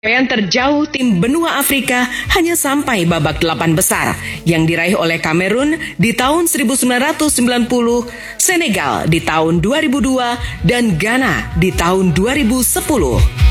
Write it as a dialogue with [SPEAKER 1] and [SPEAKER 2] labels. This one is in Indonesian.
[SPEAKER 1] Yang terjauh tim benua Afrika hanya sampai babak 8 besar yang diraih oleh Kamerun di tahun 1990, Senegal di tahun 2002, dan Ghana di tahun 2010.